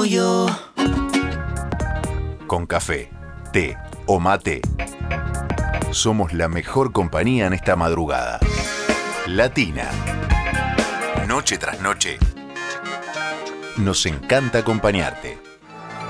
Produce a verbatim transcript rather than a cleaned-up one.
yo. Con café, té o mate, somos la mejor compañía en esta madrugada. Latina. Noche tras noche, nos encanta acompañarte.